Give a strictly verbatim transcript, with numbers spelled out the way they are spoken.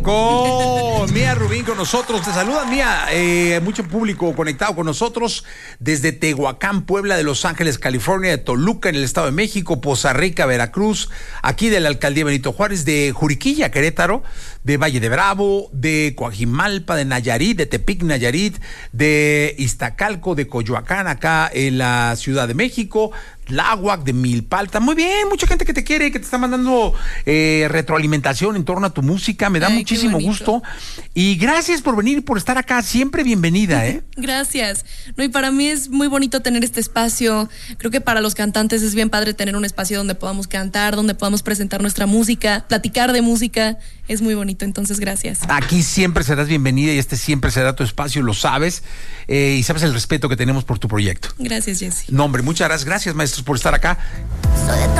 Con Mía Rubín con nosotros, te saluda Mía, eh, mucho público conectado con nosotros desde Tehuacán, Puebla, de Los Ángeles, California, de Toluca en el Estado de México, Poza Rica, Veracruz, aquí de la Alcaldía Benito Juárez, de Juriquilla, Querétaro, de Valle de Bravo, de Coajimalpa, de Nayarit, de Tepic, Nayarit, de Iztacalco, de Coyoacán, acá en la Ciudad de México, Tláhuac, de Milpalta. Muy bien, mucha gente que te quiere, que te está mandando eh, retroalimentación en torno a tu música. Me da Ay, muchísimo gusto. Y gracias por venir y por estar acá. Siempre bienvenida, ¿eh? Gracias. No, y para mí es muy bonito tener este espacio. Creo que para los cantantes es bien padre tener un espacio donde podamos cantar, donde podamos presentar nuestra música, platicar de música. Es muy bonito, entonces gracias. Aquí siempre serás bienvenida y este siempre será tu espacio, lo sabes. Eh, y sabes el respeto que tenemos por tu proyecto. Gracias, Jessy. No, hombre, muchas gracias, gracias, maestros, por estar acá.